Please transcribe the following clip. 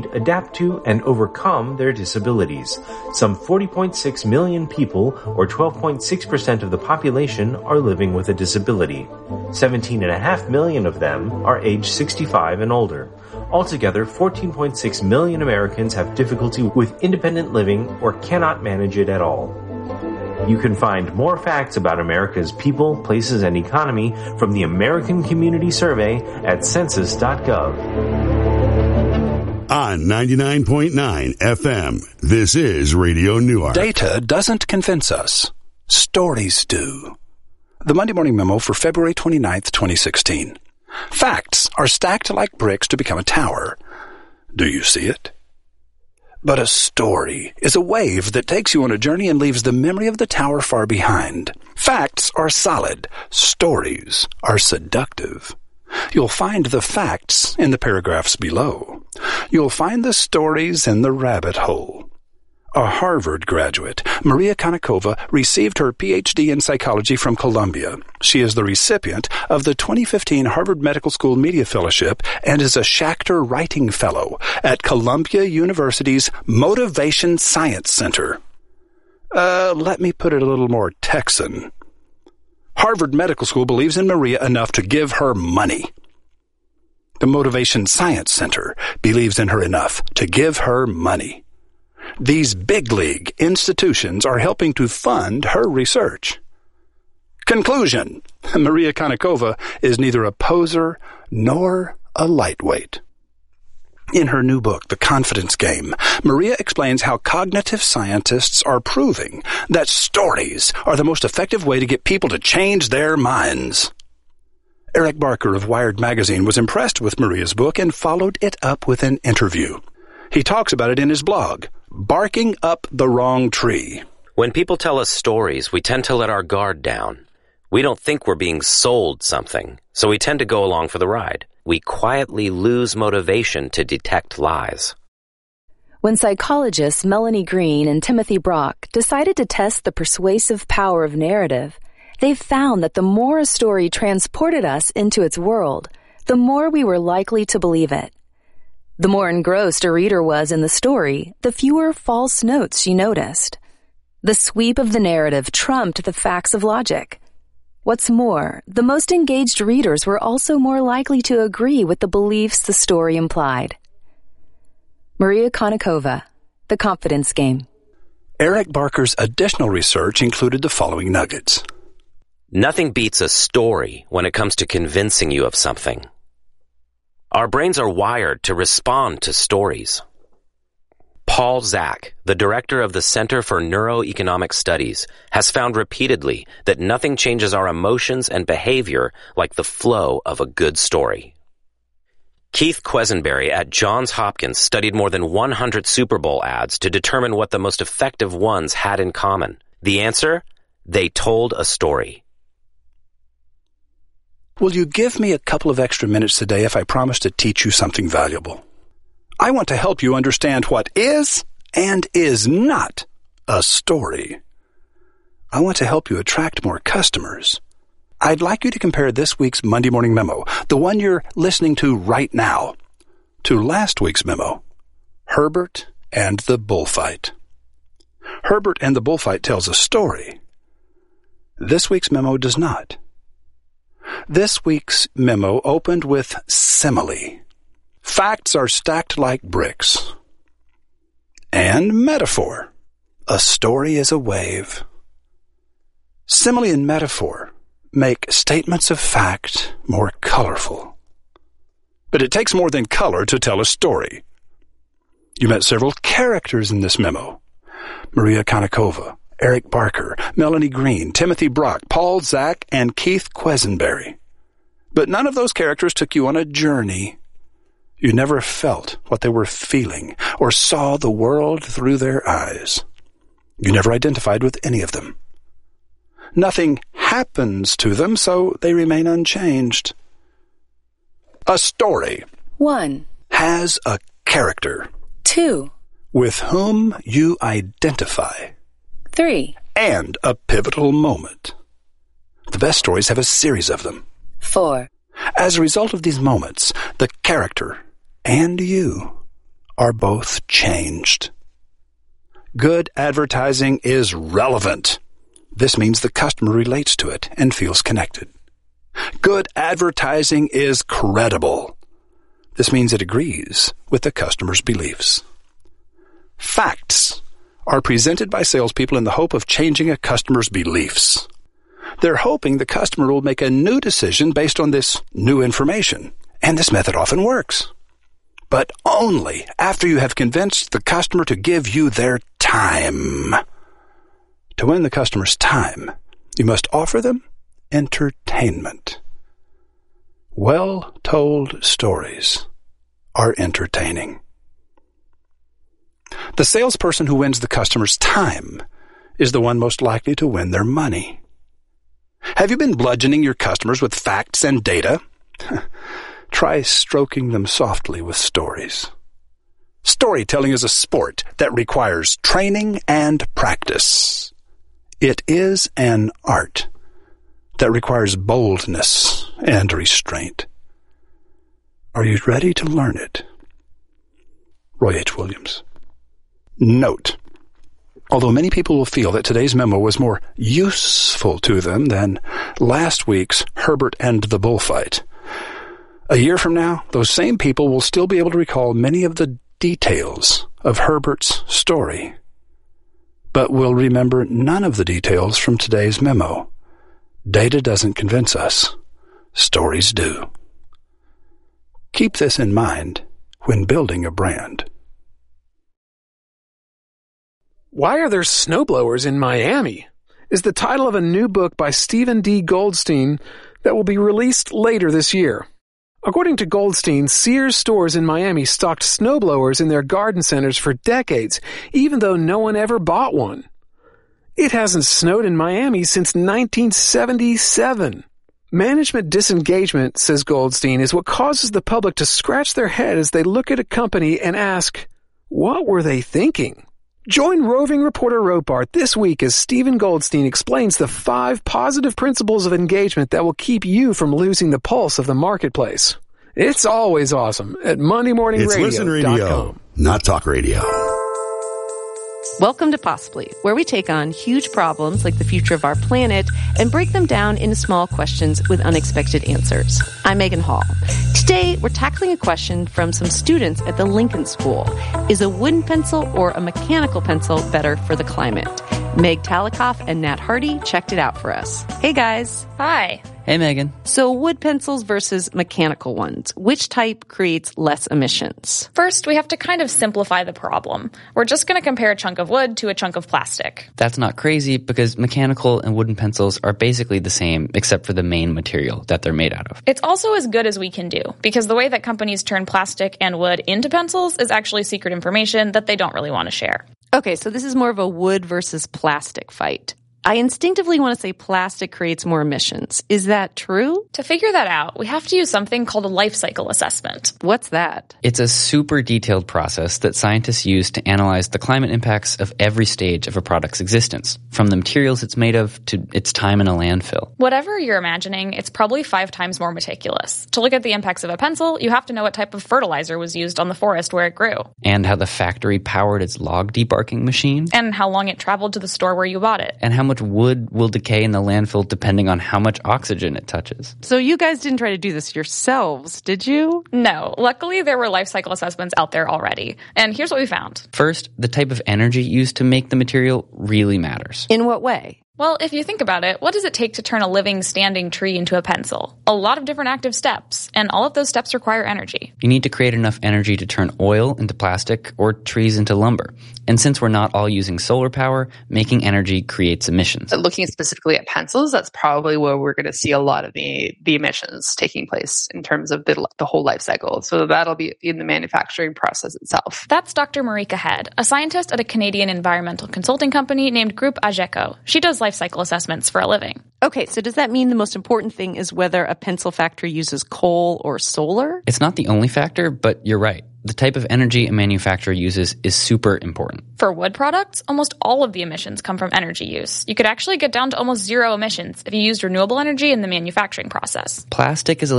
adapt to, and overcome their disabilities. Some 40.6 million people, or 12.6% of the population, are living with a disability. 17.5 million of them are age 65 and older. Altogether, 14.6 million Americans have difficulty with independent living or cannot manage it at all. You can find more facts about America's people, places, and economy from the American Community Survey at census.gov. On 99.9 FM, this is Radio Newark. Data doesn't convince us. Stories do. The Monday Morning Memo for February 29th, 2016. Facts are stacked like bricks to become a tower. Do you see it? But a story is a wave that takes you on a journey and leaves the memory of the tower far behind. Facts are solid. Stories are seductive. You'll find the facts in the paragraphs below. You'll find the stories in the rabbit hole. A Harvard graduate, Maria Konnikova, received her Ph.D. in psychology from Columbia. She is the recipient of the 2015 Harvard Medical School Media Fellowship and is a Schachter Writing Fellow at Columbia University's Motivation Science Center. Let me put it a little more Texan. Harvard Medical School believes in Maria enough to give her money. The Motivation Science Center believes in her enough to give her money. These big league institutions are helping to fund her research. Conclusion: Maria Konnikova is neither a poser nor a lightweight. In her new book, The Confidence Game, Maria explains how cognitive scientists are proving that stories are the most effective way to get people to change their minds. Eric Barker of Wired magazine was impressed with Maria's book and followed it up with an interview. He talks about it in his blog, Barking Up the Wrong Tree. When people tell us stories, we tend to let our guard down. We don't think we're being sold something, so we tend to go along for the ride. We quietly lose motivation to detect lies. When psychologists Melanie Green and Timothy Brock decided to test the persuasive power of narrative, they found that the more a story transported us into its world, the more we were likely to believe it. The more engrossed a reader was in the story, the fewer false notes she noticed. The sweep of the narrative trumped the facts of logic. What's more, the most engaged readers were also more likely to agree with the beliefs the story implied. Maria Konnikova, The Confidence Game. Eric Barker's additional research included the following nuggets. Nothing beats a story when it comes to convincing you of something. Our brains are wired to respond to stories. Paul Zak, the director of the Center for Neuroeconomic Studies, has found repeatedly that nothing changes our emotions and behavior like the flow of a good story. Keith Quesenberry at Johns Hopkins studied more than 100 Super Bowl ads to determine what the most effective ones had in common. The answer? They told a story. Will you give me a couple of extra minutes today if I promise to teach you something valuable? I want to help you understand what is and is not a story. I want to help you attract more customers. I'd like you to compare this week's Monday Morning Memo, the one you're listening to right now, to last week's memo, Herbert and the Bullfight. Herbert and the Bullfight tells a story. This week's memo does not. This week's memo opened with simile. Facts are stacked like bricks. And metaphor. A story is a wave. Simile and metaphor make statements of fact more colorful. But it takes more than color to tell a story. You met several characters in this memo. Maria Konnikova, Eric Barker, Melanie Green, Timothy Brock, Paul Zak, and Keith Quesenberry. But none of those characters took you on a journey. You never felt what they were feeling or saw the world through their eyes. You never identified with any of them. Nothing happens to them, so they remain unchanged. A story. 1. Has a character. 2. With whom you identify. 3. And a pivotal moment. The best stories have a series of them. 4. As a result of these moments, the character and you are both changed. Good advertising is relevant. This means the customer relates to it and feels connected. Good advertising is credible. This means it agrees with the customer's beliefs. Facts are presented by salespeople in the hope of changing a customer's beliefs. They're hoping the customer will make a new decision based on this new information, and this method often works. But only after you have convinced the customer to give you their time. To win the customer's time, you must offer them entertainment. Well-told stories are entertaining. The salesperson who wins the customer's time is the one most likely to win their money. Have you been bludgeoning your customers with facts and data? Try stroking them softly with stories. Storytelling is a sport that requires training and practice. It is an art that requires boldness and restraint. Are you ready to learn it? Roy H. Williams. Note: although many people will feel that today's memo was more useful to them than last week's Herbert and the Bullfight, a year from now, those same people will still be able to recall many of the details of Herbert's story, but will remember none of the details from today's memo. Data doesn't convince us. Stories do. Keep this in mind when building a brand. Why Are There Snowblowers in Miami? Is the title of a new book by Stephen D. Goldstein that will be released later this year. According to Goldstein, Sears stores in Miami stocked snowblowers in their garden centers for decades, even though no one ever bought one. It hasn't snowed in Miami since 1977. Management disengagement, says Goldstein, is what causes the public to scratch their head as they look at a company and ask, what were they thinking? Join roving reporter Ropart this week as Stephen Goldstein explains the 5 positive principles of engagement that will keep you from losing the pulse of the marketplace. It's always awesome at MondayMorningRadio.com. It's Listen Radio, not Talk Radio. Welcome to Possibly, where we take on huge problems like the future of our planet and break them down into small questions with unexpected answers. I'm Megan Hall. Today, we're tackling a question from some students at the Lincoln School. Is a wooden pencil or a mechanical pencil better for the climate? Meg Talikoff and Nat Hardy checked it out for us. Hey, guys. Hi. Hey, Megan. So wood pencils versus mechanical ones. Which type creates less emissions? First, we have to kind of simplify the problem. We're just going to compare a chunk of wood to a chunk of plastic. That's not crazy because mechanical and wooden pencils are basically the same except for the main material that they're made out of. It's also as good as we can do because the way that companies turn plastic and wood into pencils is actually secret information that they don't really want to share. Okay, so this is more of a wood versus plastic fight. I instinctively want to say plastic creates more emissions. Is that true? To figure that out, we have to use something called a life cycle assessment. What's that? It's a super detailed process that scientists use to analyze the climate impacts of every stage of a product's existence, from the materials it's made of to its time in a landfill. Whatever you're imagining, it's probably 5 times more meticulous. To look at the impacts of a pencil, you have to know what type of fertilizer was used on the forest where it grew. And how the factory powered its log debarking machine. And how long it traveled to the store where you bought it. And how much wood will decay in the landfill depending on how much oxygen it touches. So you guys didn't try to do this yourselves, did you? No. Luckily, there were life cycle assessments out there already. And here's what we found. First, the type of energy used to make the material really matters. In what way? Well, if you think about it, what does it take to turn a living, standing tree into a pencil? A lot of different active steps, and all of those steps require energy. You need to create enough energy to turn oil into plastic or trees into lumber. And since we're not all using solar power, making energy creates emissions. Looking specifically at pencils, that's probably where we're going to see a lot of the emissions taking place in terms of the whole life cycle. So that'll be in the manufacturing process itself. That's Dr. Marika Head, a scientist at a Canadian environmental consulting company named Group AGECO. She does life cycle assessments for a living. Okay, so does that mean the most important thing is whether a pencil factory uses coal or solar? It's not the only factor, but you're right. The type of energy a manufacturer uses is super important. For wood products, almost all of the emissions come from energy use. You could actually get down to almost zero emissions if you used renewable energy in the manufacturing process. Plastic is a